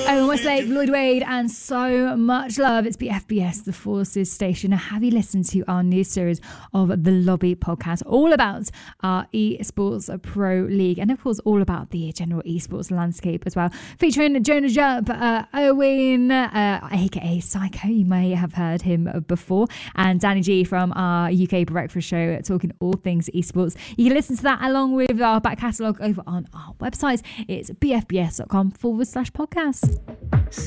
Owen Westlake, Lloyd Wade, and so much love. It's BFBS, the Forces Station. Now, have you listened to our new series of The Lobby podcast, all about our eSports Pro League, and of course, all about the general eSports landscape as well, featuring Jonah Jupp, Owen, aka Psycho, you may have heard him before, and Danny G from our UK Breakfast Show, talking all things eSports. You can listen to that along with our back catalogue over on our website. It's bfbs.com/podcast.